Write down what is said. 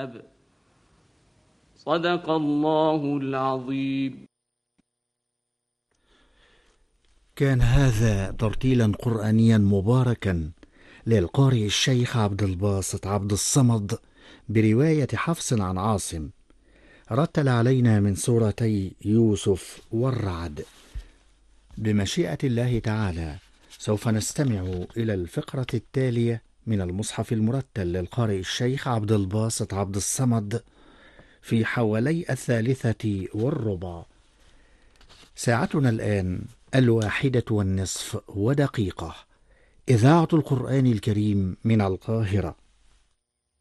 الكتاب. صدق الله العظيم. كان هذا ترتيلا قرآنيا مباركا للقارئ الشيخ عبد الباسط عبد الصمد برواية حفص عن عاصم، رتل علينا من سورتي يوسف والرعد. بمشيئة الله تعالى سوف نستمع إلى الفقرة التالية من المصحف المرتل للقارئ الشيخ عبد الباسط عبد الصمد في حوالي 3:15. ساعتنا الآن 1:01 ودقيقة. إذاعة القرآن الكريم من القاهرة.